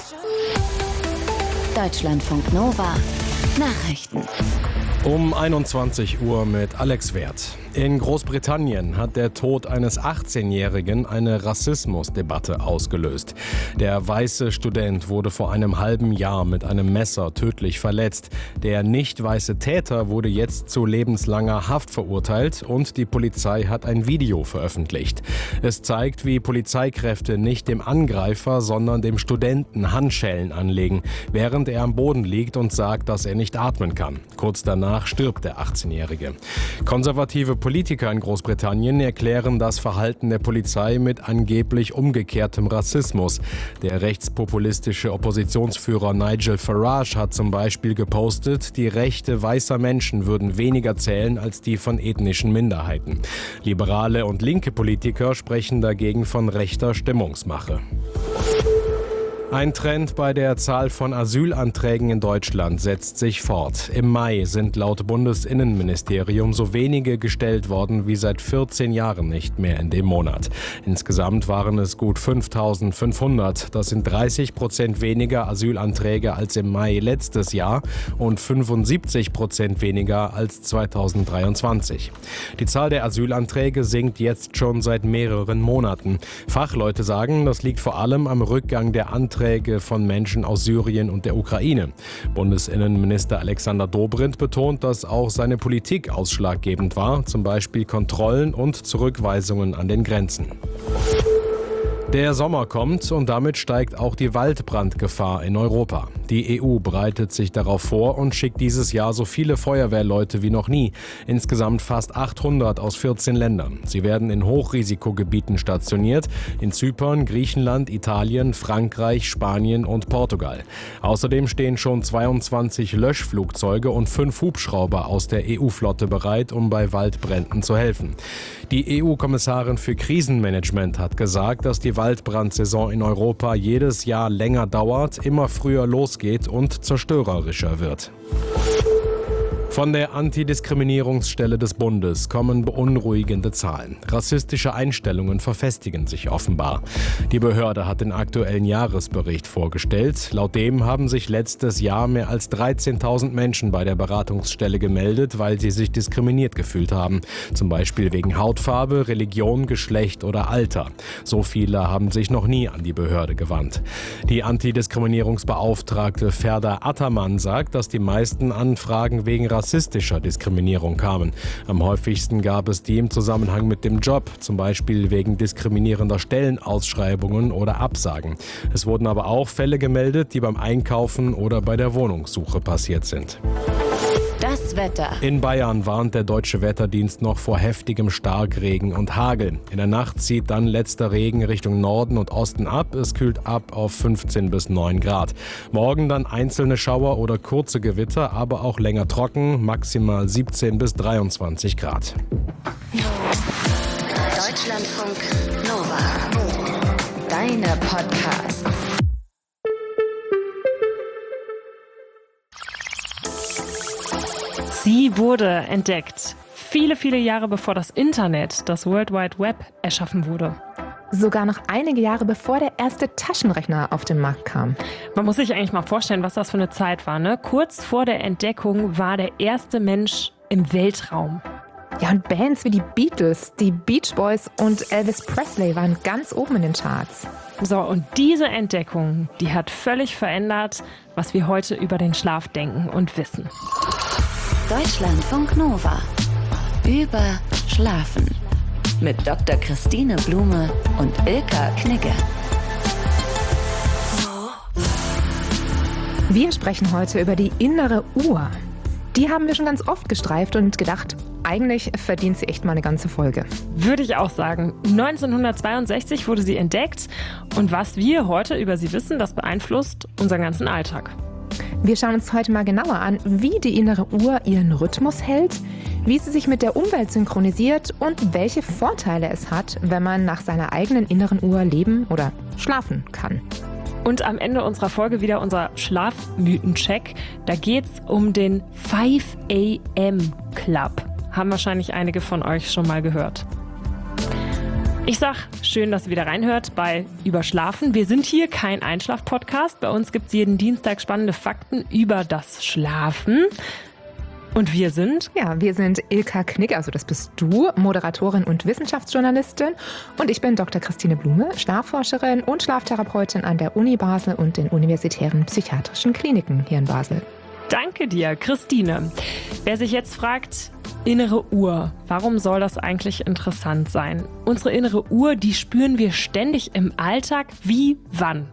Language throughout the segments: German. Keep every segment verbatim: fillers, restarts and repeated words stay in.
Deutschlandfunk Nova Nachrichten. Um einundzwanzig Uhr mit Alex Werth. In Großbritannien hat der Tod eines achtzehnjährigen eine Rassismusdebatte ausgelöst. Der weiße Student wurde vor einem halben Jahr mit einem Messer tödlich verletzt. Der nicht weiße Täter wurde jetzt zu lebenslanger Haft verurteilt und die Polizei hat ein Video veröffentlicht. Es zeigt, wie Polizeikräfte nicht dem Angreifer, sondern dem Studenten Handschellen anlegen, während er am Boden liegt und sagt, dass er nicht atmen kann. Kurz danach stirbt der achtzehnjährige. Konservative Politiker in Großbritannien erklären das Verhalten der Polizei mit angeblich umgekehrtem Rassismus. Der rechtspopulistische Oppositionsführer Nigel Farage hat zum Beispiel gepostet, die Rechte weißer Menschen würden weniger zählen als die von ethnischen Minderheiten. Liberale und linke Politiker sprechen dagegen von rechter Stimmungsmache. Ein Trend bei der Zahl von Asylanträgen in Deutschland setzt sich fort. Im Mai sind laut Bundesinnenministerium so wenige gestellt worden wie seit vierzehn Jahren nicht mehr in dem Monat. Insgesamt waren es gut fünftausendfünfhundert. Das sind dreißig Prozent weniger Asylanträge als im Mai letztes Jahr und fünfundsiebzig Prozent weniger als zweitausenddreiundzwanzig. Die Zahl der Asylanträge sinkt jetzt schon seit mehreren Monaten. Fachleute sagen, das liegt vor allem am Rückgang der Anträge von Menschen aus Syrien und der Ukraine. Bundesinnenminister Alexander Dobrindt betont, dass auch seine Politik ausschlaggebend war, zum Beispiel Kontrollen und Zurückweisungen an den Grenzen. Der Sommer kommt und damit steigt auch die Waldbrandgefahr in Europa. Die E U bereitet sich darauf vor und schickt dieses Jahr so viele Feuerwehrleute wie noch nie. Insgesamt fast achthundert aus vierzehn Ländern. Sie werden in Hochrisikogebieten stationiert, in Zypern, Griechenland, Italien, Frankreich, Spanien und Portugal. Außerdem stehen schon zweiundzwanzig Löschflugzeuge und fünf Hubschrauber aus der E U-Flotte bereit, um bei Waldbränden zu helfen. Die E U-Kommissarin für Krisenmanagement hat gesagt, dass die Waldbrandsaison in Europa jedes Jahr länger dauert, immer früher losgeht und zerstörerischer wird. Von der Antidiskriminierungsstelle des Bundes kommen beunruhigende Zahlen. Rassistische Einstellungen verfestigen sich offenbar. Die Behörde hat den aktuellen Jahresbericht vorgestellt. Laut dem haben sich letztes Jahr mehr als dreizehntausend Menschen bei der Beratungsstelle gemeldet, weil sie sich diskriminiert gefühlt haben. Zum Beispiel wegen Hautfarbe, Religion, Geschlecht oder Alter. So viele haben sich noch nie an die Behörde gewandt. Die Antidiskriminierungsbeauftragte Ferda Ataman sagt, dass die meisten Anfragen wegen Rassismus rassistischer Diskriminierung kamen. Am häufigsten gab es die im Zusammenhang mit dem Job, zum Beispiel wegen diskriminierender Stellenausschreibungen oder Absagen. Es wurden aber auch Fälle gemeldet, die beim Einkaufen oder bei der Wohnungssuche passiert sind. Das Wetter. In Bayern warnt der Deutsche Wetterdienst noch vor heftigem Starkregen und Hagel. In der Nacht zieht dann letzter Regen Richtung Norden und Osten ab. Es kühlt ab auf fünfzehn bis neun Grad. Morgen dann einzelne Schauer oder kurze Gewitter, aber auch länger trocken, maximal siebzehn bis dreiundzwanzig Grad. Deutschlandfunk Nova. Deine Podcasts. Sie wurde entdeckt, viele, viele Jahre bevor das Internet, das World Wide Web, erschaffen wurde. Sogar noch einige Jahre bevor der erste Taschenrechner auf den Markt kam. Man muss sich eigentlich mal vorstellen, was das für eine Zeit war, ne? Kurz vor der Entdeckung war der erste Mensch im Weltraum. Ja, und Bands wie die Beatles, die Beach Boys und Elvis Presley waren ganz oben in den Charts. So, und diese Entdeckung, die hat völlig verändert, was wir heute über den Schlaf denken und wissen. Deutschlandfunk Nova. Über Schlafen. Mit Doktor Christine Blume und Ilka Knigge. Wir sprechen heute über die innere Uhr. Die haben wir schon ganz oft gestreift und gedacht, eigentlich verdient sie echt mal eine ganze Folge. Würde ich auch sagen. neunzehnhundertzweiundsechzig wurde sie entdeckt und was wir heute über sie wissen, das beeinflusst unseren ganzen Alltag. Wir schauen uns heute mal genauer an, wie die innere Uhr ihren Rhythmus hält, wie sie sich mit der Umwelt synchronisiert und welche Vorteile es hat, wenn man nach seiner eigenen inneren Uhr leben oder schlafen kann. Und am Ende unserer Folge wieder unser Schlafmythencheck. Da geht's um den five a.m. Club. Haben wahrscheinlich einige von euch schon mal gehört. Ich sag, schön, dass ihr wieder reinhört bei Überschlafen. Wir sind hier kein Einschlaf-Podcast. Bei uns gibt es jeden Dienstag spannende Fakten über das Schlafen. Und wir sind? Ja, wir sind Ilka Knick, also das bist du, Moderatorin und Wissenschaftsjournalistin. Und ich bin Doktor Christine Blume, Schlafforscherin und Schlaftherapeutin an der Uni Basel und den universitären psychiatrischen Kliniken hier in Basel. Danke dir, Christine. Wer sich jetzt fragt, innere Uhr, warum soll das eigentlich interessant sein? Unsere innere Uhr, die spüren wir ständig im Alltag. Wie, wann?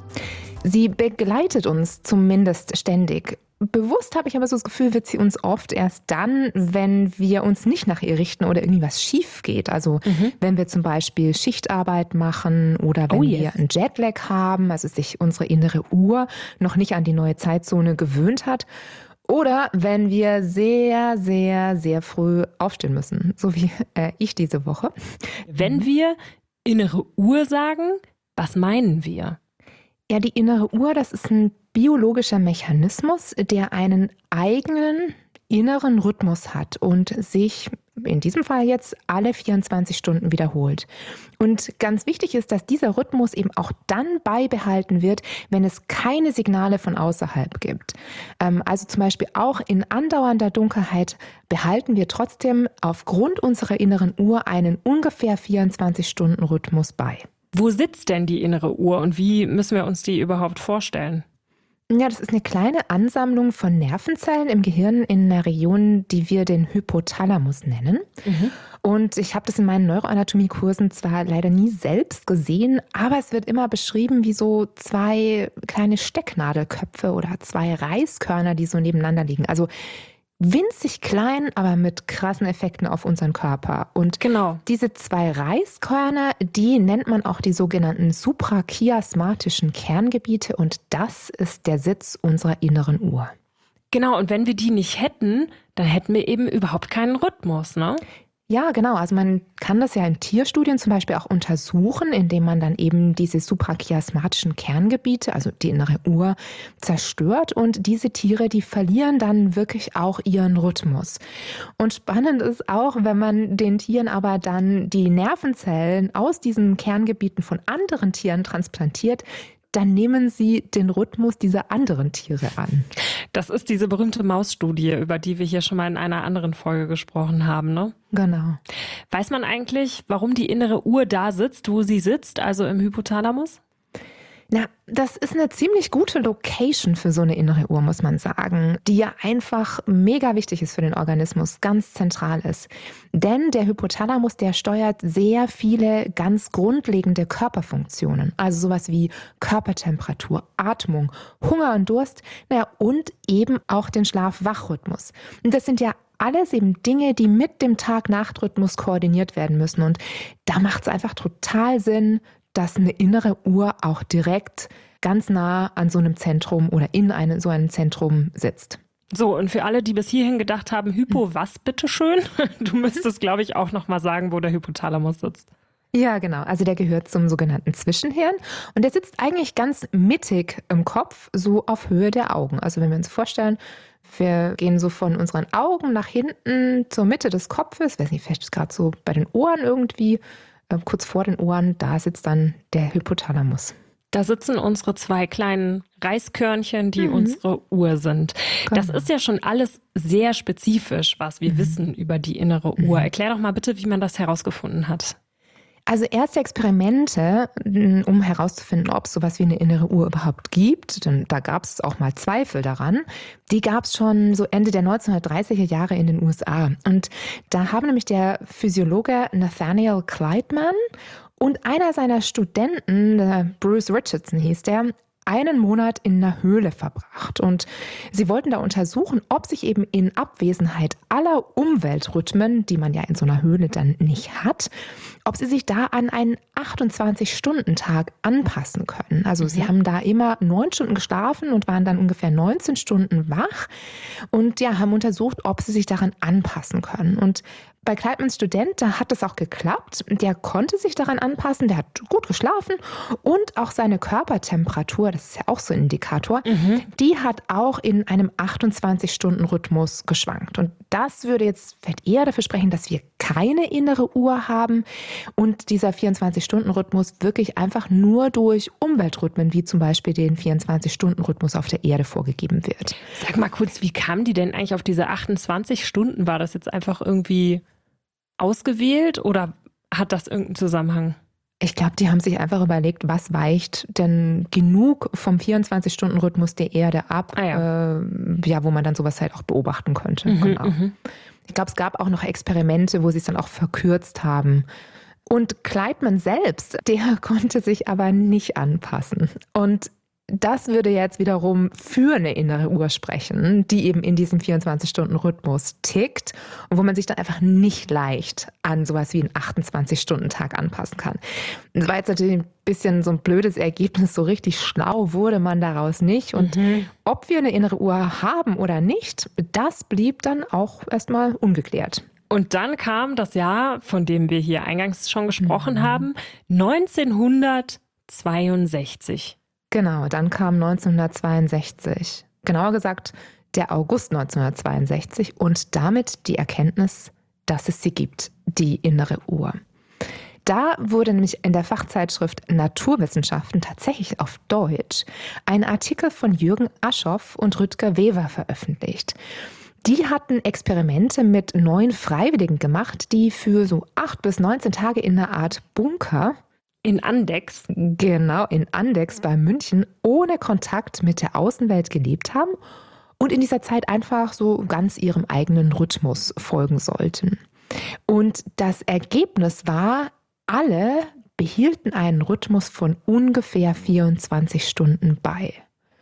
Sie begleitet uns zumindest ständig. Bewusst habe ich aber so das Gefühl, wird sie uns oft erst dann, wenn wir uns nicht nach ihr richten oder irgendwie was schief geht. Also mhm. wenn wir zum Beispiel Schichtarbeit machen oder wenn oh yes. wir einen Jetlag haben, also sich unsere innere Uhr noch nicht an die neue Zeitzone gewöhnt hat. Oder wenn wir sehr, sehr, sehr früh aufstehen müssen, so wie äh, ich diese Woche. Wenn wir innere Uhr sagen, was meinen wir? Ja, die innere Uhr, das ist ein biologischer Mechanismus, der einen eigenen inneren Rhythmus hat und sich in diesem Fall jetzt alle vierundzwanzig Stunden wiederholt. Und ganz wichtig ist, dass dieser Rhythmus eben auch dann beibehalten wird, wenn es keine Signale von außerhalb gibt. Also zum Beispiel auch in andauernder Dunkelheit behalten wir trotzdem aufgrund unserer inneren Uhr einen ungefähr vierundzwanzig Stunden Rhythmus bei. Wo sitzt denn die innere Uhr und wie müssen wir uns die überhaupt vorstellen? Ja, das ist eine kleine Ansammlung von Nervenzellen im Gehirn in einer Region, die wir den Hypothalamus nennen. Mhm. Und ich habe das in meinen Neuroanatomiekursen zwar leider nie selbst gesehen, aber es wird immer beschrieben wie so zwei kleine Stecknadelköpfe oder zwei Reiskörner, die so nebeneinander liegen. Also winzig klein, aber mit krassen Effekten auf unseren Körper. Und genau. diese zwei Reiskörner, die nennt man auch die sogenannten suprachiasmatischen Kerngebiete und das ist der Sitz unserer inneren Uhr. Genau, und wenn wir die nicht hätten, dann hätten wir eben überhaupt keinen Rhythmus, ne? Ja, genau. Also man kann das ja in Tierstudien zum Beispiel auch untersuchen, indem man dann eben diese suprachiasmatischen Kerngebiete, also die innere Uhr, zerstört. Und diese Tiere, die verlieren dann wirklich auch ihren Rhythmus. Und spannend ist auch, wenn man den Tieren aber dann die Nervenzellen aus diesen Kerngebieten von anderen Tieren transplantiert, dann nehmen sie den Rhythmus dieser anderen Tiere an. Das ist diese berühmte Mausstudie, über die wir hier schon mal in einer anderen Folge gesprochen haben, ne? Genau. Weiß man eigentlich, warum die innere Uhr da sitzt, wo sie sitzt, also im Hypothalamus? Na, das ist eine ziemlich gute Location für so eine innere Uhr, muss man sagen, die ja einfach mega wichtig ist für den Organismus, ganz zentral ist. Denn der Hypothalamus, der steuert sehr viele ganz grundlegende Körperfunktionen, also sowas wie Körpertemperatur, Atmung, Hunger und Durst, naja, und eben auch den Schlaf-Wach-Rhythmus. Und das sind ja alles eben Dinge, die mit dem Tag-Nacht-Rhythmus koordiniert werden müssen. Und da macht es einfach total Sinn, dass eine innere Uhr auch direkt ganz nah an so einem Zentrum oder in eine, so einem Zentrum sitzt. So, und für alle, die bis hierhin gedacht haben, Hypo, was bitteschön? Du müsstest, glaube ich, auch nochmal sagen, wo der Hypothalamus sitzt. Ja, genau. Also der gehört zum sogenannten Zwischenhirn und der sitzt eigentlich ganz mittig im Kopf, so auf Höhe der Augen. Also wenn wir uns vorstellen, wir gehen so von unseren Augen nach hinten zur Mitte des Kopfes, weiß nicht, vielleicht gerade so bei den Ohren irgendwie, kurz vor den Ohren, da sitzt dann der Hypothalamus. Da sitzen unsere zwei kleinen Reiskörnchen, die mhm. unsere Uhr sind. Genau. Das ist ja schon alles sehr spezifisch, was wir mhm. wissen über die innere Uhr. Mhm. Erklär doch mal bitte, wie man das herausgefunden hat. Also erste Experimente, um herauszufinden, ob es sowas wie eine innere Uhr überhaupt gibt, denn da gab es auch mal Zweifel daran, die gab es schon so Ende der neunzehnhundertdreißiger Jahre in den U S A. Und da haben nämlich der Physiologe Nathaniel Kleitman und einer seiner Studenten, der Bruce Richardson hieß der, einen Monat in einer Höhle verbracht. Und sie wollten da untersuchen, ob sich eben in Abwesenheit aller Umweltrhythmen, die man ja in so einer Höhle dann nicht hat, ob sie sich da an einen achtundzwanzig-Stunden-Tag anpassen können. Also mhm. sie haben da immer neun Stunden geschlafen und waren dann ungefähr neunzehn Stunden wach und ja, haben untersucht, ob sie sich daran anpassen können. Und bei Kleitmans Student, da hat es auch geklappt. Der konnte sich daran anpassen, der hat gut geschlafen und auch seine Körpertemperatur, das ist ja auch so ein Indikator, mhm. die hat auch in einem achtundzwanzig-Stunden-Rhythmus geschwankt. Und das würde jetzt vielleicht eher dafür sprechen, dass wir keine innere Uhr haben. Und dieser vierundzwanzig-Stunden-Rhythmus wirklich einfach nur durch Umweltrhythmen, wie zum Beispiel den vierundzwanzig-Stunden-Rhythmus auf der Erde vorgegeben wird. Sag mal kurz, wie kamen die denn eigentlich auf diese achtundzwanzig Stunden? War das jetzt einfach irgendwie ausgewählt oder hat das irgendeinen Zusammenhang? Ich glaube, die haben sich einfach überlegt, was weicht denn genug vom vierundzwanzig-Stunden-Rhythmus der Erde ab, ah, ja. Äh, ja, wo man dann sowas halt auch beobachten könnte. Mhm, genau. Mhm. Ich glaube, es gab auch noch Experimente, wo sie es dann auch verkürzt haben. Und Kleitman selbst, der konnte sich aber nicht anpassen. Und das würde jetzt wiederum für eine innere Uhr sprechen, die eben in diesem vierundzwanzig-Stunden-Rhythmus tickt und wo man sich dann einfach nicht leicht an sowas wie einen achtundzwanzig-Stunden-Tag anpassen kann. Das war jetzt natürlich ein bisschen so ein blödes Ergebnis, so richtig schlau wurde man daraus nicht. Und mhm. ob wir eine innere Uhr haben oder nicht, das blieb dann auch erstmal ungeklärt. Und dann kam das Jahr, von dem wir hier eingangs schon gesprochen mhm. haben, neunzehnhundertzweiundsechzig. Genau, dann kam neunzehnhundertzweiundsechzig, genauer gesagt der August neunzehnhundertzweiundsechzig und damit die Erkenntnis, dass es sie gibt, die innere Uhr. Da wurde nämlich in der Fachzeitschrift Naturwissenschaften tatsächlich auf Deutsch ein Artikel von Jürgen Aschoff und Rüdger Wever veröffentlicht. Die hatten Experimente mit neun Freiwilligen gemacht, die für so acht bis neunzehn Tage in einer Art Bunker in Andechs. Genau, in Andechs bei München ohne Kontakt mit der Außenwelt gelebt haben und in dieser Zeit einfach so ganz ihrem eigenen Rhythmus folgen sollten. Und das Ergebnis war, alle behielten einen Rhythmus von ungefähr vierundzwanzig Stunden bei.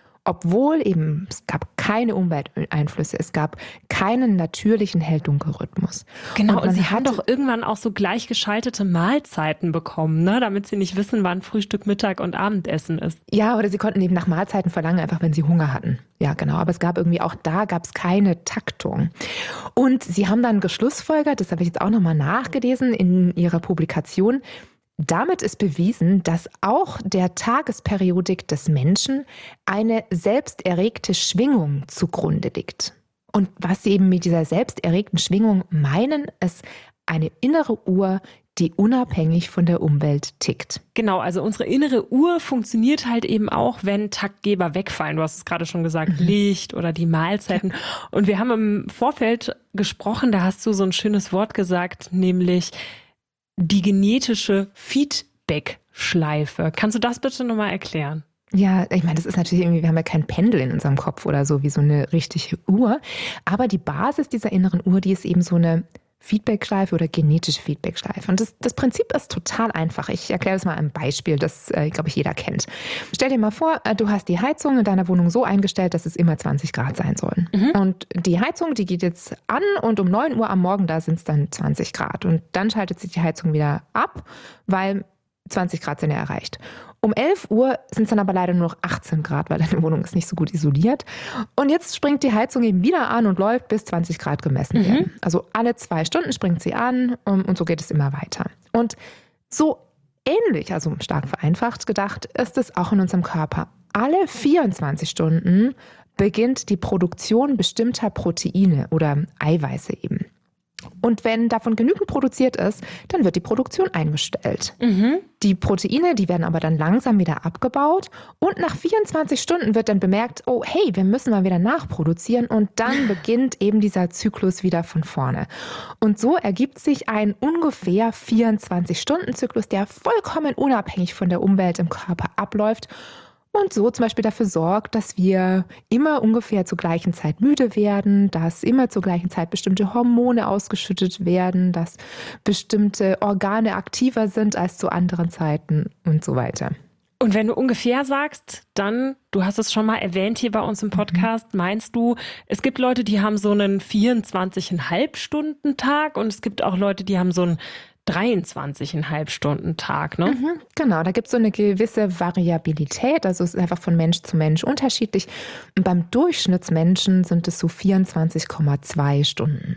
Obwohl eben, es gab keine Umwelteinflüsse, es gab keinen natürlichen Hell-Dunkel-Rhythmus. Genau, und, und sie haben doch irgendwann auch so gleichgeschaltete Mahlzeiten bekommen, ne? Damit sie nicht wissen, wann Frühstück, Mittag und Abendessen ist. Ja, oder sie konnten eben nach Mahlzeiten verlangen, einfach wenn sie Hunger hatten. Ja, genau, aber es gab irgendwie auch da gab es keine Taktung. Und sie haben dann geschlussfolgert, das habe ich jetzt auch nochmal nachgelesen in ihrer Publikation, damit ist bewiesen, dass auch der Tagesperiodik des Menschen eine selbsterregte Schwingung zugrunde liegt. Und was sie eben mit dieser selbsterregten Schwingung meinen, ist eine innere Uhr, die unabhängig von der Umwelt tickt. Genau, also unsere innere Uhr funktioniert halt eben auch, wenn Taktgeber wegfallen. Du hast es gerade schon gesagt, mhm. Licht oder die Mahlzeiten. Und wir haben im Vorfeld gesprochen, da hast du so ein schönes Wort gesagt, nämlich die genetische Feedback-Schleife. Kannst du das bitte nochmal erklären? Ja, ich meine, das ist natürlich irgendwie, wir haben ja kein Pendel in unserem Kopf oder so, wie so eine richtige Uhr. Aber die Basis dieser inneren Uhr, die ist eben so eine Feedback-Schleife oder genetische Feedback-Schleife. Und das, das Prinzip ist total einfach. Ich erkläre das mal an einem Beispiel, das, äh, glaube ich, jeder kennt. Stell dir mal vor, du hast die Heizung in deiner Wohnung so eingestellt, dass es immer zwanzig Grad sein sollen. Mhm. Und die Heizung, die geht jetzt an und um neun Uhr am Morgen, da sind es dann zwanzig Grad. Und dann schaltet sich die Heizung wieder ab, weil zwanzig Grad sind ja erreicht. Um elf Uhr sind es dann aber leider nur noch achtzehn Grad, weil deine Wohnung ist nicht so gut isoliert. Und jetzt springt die Heizung eben wieder an und läuft, bis zwanzig Grad gemessen werden. Mhm. Also alle zwei Stunden springt sie an und so geht es immer weiter. Und so ähnlich, also stark vereinfacht gedacht, ist es auch in unserem Körper. Alle vierundzwanzig Stunden beginnt die Produktion bestimmter Proteine oder Eiweiße eben. Und wenn davon genügend produziert ist, dann wird die Produktion eingestellt. Mhm. Die Proteine, die werden aber dann langsam wieder abgebaut und nach vierundzwanzig Stunden wird dann bemerkt, oh hey, wir müssen mal wieder nachproduzieren und dann beginnt eben dieser Zyklus wieder von vorne. Und so ergibt sich ein ungefähr vierundzwanzig-Stunden-Zyklus, der vollkommen unabhängig von der Umwelt im Körper abläuft. Und so zum Beispiel dafür sorgt, dass wir immer ungefähr zur gleichen Zeit müde werden, dass immer zur gleichen Zeit bestimmte Hormone ausgeschüttet werden, dass bestimmte Organe aktiver sind als zu anderen Zeiten und so weiter. Und wenn du ungefähr sagst, dann, du hast es schon mal erwähnt hier bei uns im Podcast, meinst du, es gibt Leute, die haben so einen vierundzwanzig Komma fünf Stunden Tag und es gibt auch Leute, die haben so einen dreiundzwanzig Komma fünf Stunden Tag, ne? Mhm, genau, da gibt es so eine gewisse Variabilität, also es ist einfach von Mensch zu Mensch unterschiedlich. Und beim Durchschnittsmenschen sind es so vierundzwanzig Komma zwei Stunden.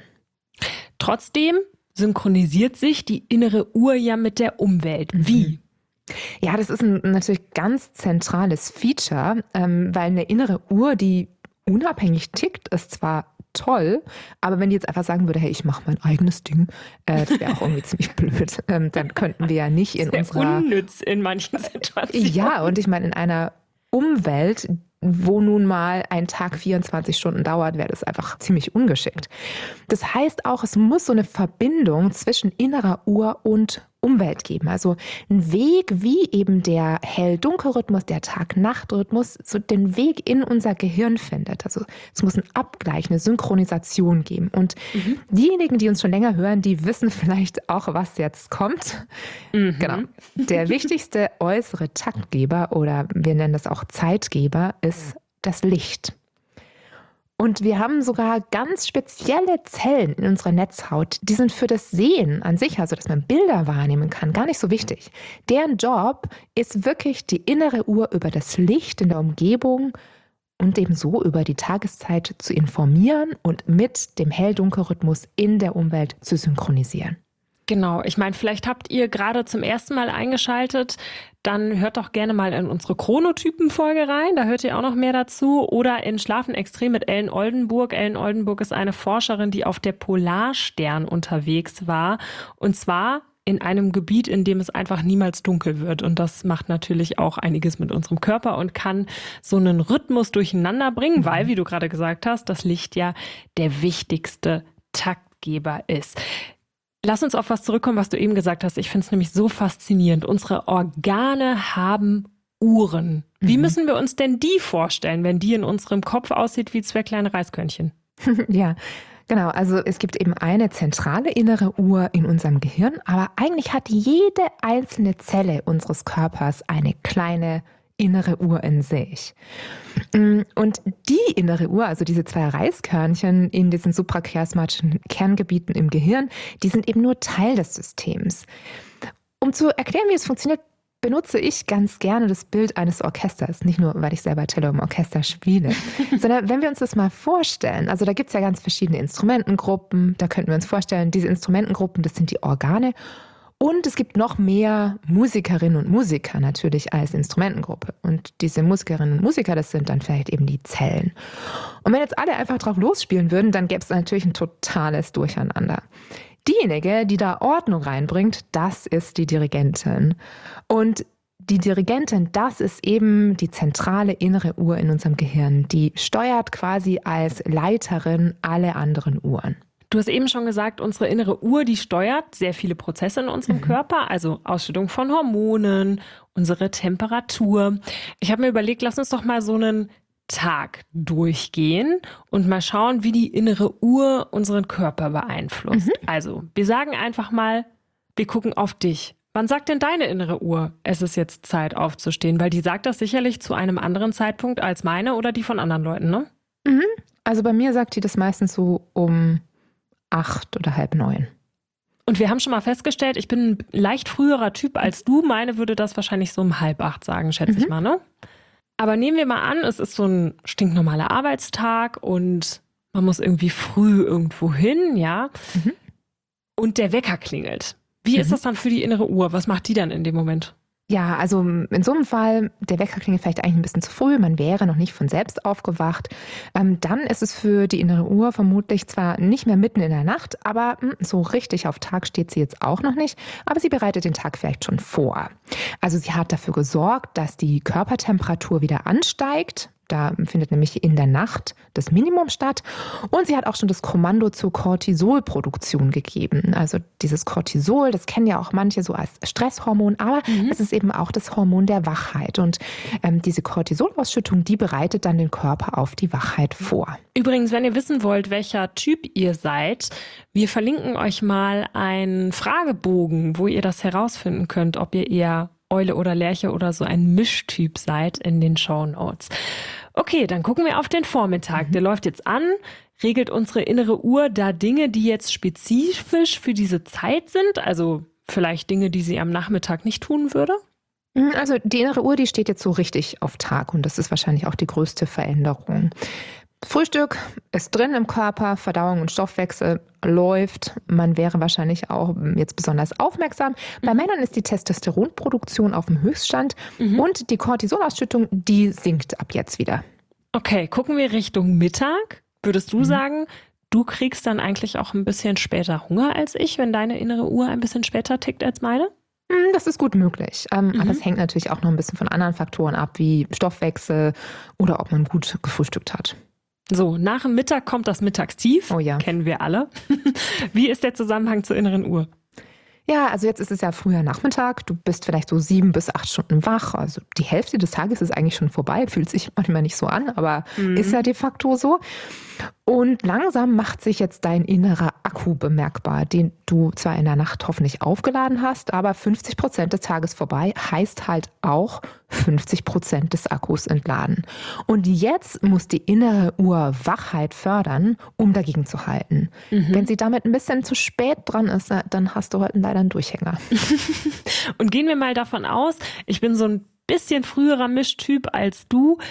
Trotzdem synchronisiert sich die innere Uhr ja mit der Umwelt. Wie? Mhm. Ja, das ist ein natürlich ganz zentrales Feature, ähm, weil eine innere Uhr, die unabhängig tickt, ist zwar toll. Aber wenn die jetzt einfach sagen würde, hey, ich mache mein eigenes Ding, äh, das wäre auch irgendwie ziemlich blöd. Ähm, dann könnten wir ja nicht in Sehr unserer... unnütz in manchen Situationen. Ja, und ich meine, in einer Umwelt, wo nun mal ein Tag vierundzwanzig Stunden dauert, wäre das einfach ziemlich ungeschickt. Das heißt auch, es muss so eine Verbindung zwischen innerer Uhr und Umwelt geben. Also ein Weg, wie eben der Hell-Dunkel-Rhythmus, der Tag-Nacht-Rhythmus, so den Weg in unser Gehirn findet. Also es muss einen Abgleich, eine Synchronisation geben. Und mhm. diejenigen, die uns schon länger hören, die wissen vielleicht auch, was jetzt kommt. Mhm. Genau. Der wichtigste äußere Taktgeber oder wir nennen das auch Zeitgeber ist das Licht. Und wir haben sogar ganz spezielle Zellen in unserer Netzhaut, die sind für das Sehen an sich, also dass man Bilder wahrnehmen kann, gar nicht so wichtig. Deren Job ist wirklich die innere Uhr über das Licht in der Umgebung und ebenso über die Tageszeit zu informieren und mit dem Hell-Dunkel-Rhythmus in der Umwelt zu synchronisieren. Genau, ich meine, vielleicht habt ihr gerade zum ersten Mal eingeschaltet, dann hört doch gerne mal in unsere Chronotypen-Folge rein, da hört ihr auch noch mehr dazu. Oder in Schlafen extrem mit Ellen Oldenburg. Ellen Oldenburg ist eine Forscherin, die auf der Polarstern unterwegs war. Und zwar in einem Gebiet, in dem es einfach niemals dunkel wird. Und das macht natürlich auch einiges mit unserem Körper und kann so einen Rhythmus durcheinander bringen, weil, wie du gerade gesagt hast, das Licht ja der wichtigste Taktgeber ist. Lass uns auf was zurückkommen, was du eben gesagt hast. Ich finde es nämlich so faszinierend. Unsere Organe haben Uhren. Wie mhm. müssen wir uns denn die vorstellen, wenn die in unserem Kopf aussieht wie zwei kleine Reiskörnchen? Ja, genau. Also es gibt eben eine zentrale innere Uhr in unserem Gehirn, aber eigentlich hat jede einzelne Zelle unseres Körpers eine kleine innere Uhr in sich. Und die innere Uhr, also diese zwei Reiskörnchen in diesen suprachiasmatischen Kerngebieten im Gehirn, die sind eben nur Teil des Systems. Um zu erklären, wie es funktioniert, benutze ich ganz gerne das Bild eines Orchesters. Nicht nur, weil ich selber Cello im Orchester spiele, sondern wenn wir uns das mal vorstellen, also da gibt es ja ganz verschiedene Instrumentengruppen, da könnten wir uns vorstellen, diese Instrumentengruppen, das sind die Organe. Und es gibt noch mehr Musikerinnen und Musiker natürlich als Instrumentengruppe. Und diese Musikerinnen und Musiker, das sind dann vielleicht eben die Zellen. Und wenn jetzt alle einfach drauf losspielen würden, dann gäbe es natürlich ein totales Durcheinander. Diejenige, die da Ordnung reinbringt, das ist die Dirigentin. Und die Dirigentin, das ist eben die zentrale innere Uhr in unserem Gehirn. Die steuert quasi als Leiterin alle anderen Uhren. Du hast eben schon gesagt, unsere innere Uhr, die steuert sehr viele Prozesse in unserem mhm. Körper, also Ausschüttung von Hormonen, unsere Temperatur. Ich habe mir überlegt, lass uns doch mal so einen Tag durchgehen und mal schauen, wie die innere Uhr unseren Körper beeinflusst. Mhm. Also, wir sagen einfach mal, wir gucken auf dich. Wann sagt denn deine innere Uhr, es ist jetzt Zeit aufzustehen? Weil die sagt das sicherlich zu einem anderen Zeitpunkt als meine oder die von anderen Leuten, ne? Mhm. Also bei mir sagt die das meistens so um acht oder halb neun. Und wir haben schon mal festgestellt, ich bin ein leicht früherer Typ als du. Meine würde das wahrscheinlich so um halb acht sagen, schätze mhm. ich mal, ne? Aber nehmen wir mal an, es ist so ein stinknormaler Arbeitstag und man muss irgendwie früh irgendwo hin, ja? Mhm. Und der Wecker klingelt. Wie mhm. ist das dann für die innere Uhr? Was macht die dann in dem Moment? Ja, also in so einem Fall, der Wecker klingelt vielleicht eigentlich ein bisschen zu früh, man wäre noch nicht von selbst aufgewacht. Ähm, dann ist es für die innere Uhr vermutlich zwar nicht mehr mitten in der Nacht, aber mh, so richtig auf Tag steht sie jetzt auch noch nicht, aber sie bereitet den Tag vielleicht schon vor. Also sie hat dafür gesorgt, dass die Körpertemperatur wieder ansteigt. Da findet nämlich in der Nacht das Minimum statt. Und sie hat auch schon das Kommando zur Cortisolproduktion gegeben. Also dieses Cortisol, das kennen ja auch manche so als Stresshormon, aber mhm. es ist eben auch das Hormon der Wachheit. Und ähm, diese Cortisolausschüttung, die bereitet dann den Körper auf die Wachheit vor. Übrigens, wenn ihr wissen wollt, welcher Typ ihr seid, wir verlinken euch mal einen Fragebogen, wo ihr das herausfinden könnt, ob ihr eher Eule oder Lerche oder so ein Mischtyp seid, in den Shownotes. Okay, dann gucken wir auf den Vormittag. Mhm. Der läuft jetzt an. Regelt unsere innere Uhr da Dinge, die jetzt spezifisch für diese Zeit sind? Also vielleicht Dinge, die sie am Nachmittag nicht tun würde? Also die innere Uhr, die steht jetzt so richtig auf Tag und das ist wahrscheinlich auch die größte Veränderung. Frühstück ist drin im Körper, Verdauung und Stoffwechsel läuft. Man wäre wahrscheinlich auch jetzt besonders aufmerksam. Bei mhm. Männern ist die Testosteronproduktion auf dem Höchststand mhm. und die Cortisolausschüttung, die sinkt ab jetzt wieder. Okay, gucken wir Richtung Mittag. Würdest du mhm. sagen, du kriegst dann eigentlich auch ein bisschen später Hunger als ich, wenn deine innere Uhr ein bisschen später tickt als meine? Das ist gut möglich. Ähm, mhm. Aber es hängt natürlich auch noch ein bisschen von anderen Faktoren ab, wie Stoffwechsel oder ob man gut gefrühstückt hat. So, nach dem Mittag kommt das Mittagstief. Oh ja. Kennen wir alle. Wie ist der Zusammenhang zur inneren Uhr? Ja, also jetzt ist es ja früher Nachmittag. Du bist vielleicht so sieben bis acht Stunden wach. Also die Hälfte des Tages ist eigentlich schon vorbei. Fühlt sich manchmal nicht so an, aber mhm. ist ja de facto so. Und langsam macht sich jetzt dein innerer Akku bemerkbar, den du zwar in der Nacht hoffentlich aufgeladen hast, aber fünfzig Prozent des Tages vorbei heißt halt auch fünfzig Prozent des Akkus entladen. Und jetzt muss die innere Uhr Wachheit fördern, um dagegen zu halten. Mhm. Wenn sie damit ein bisschen zu spät dran ist, dann hast du heute leider einen Durchhänger. Und gehen wir mal davon aus, ich bin so ein bisschen früherer Mischtyp als du.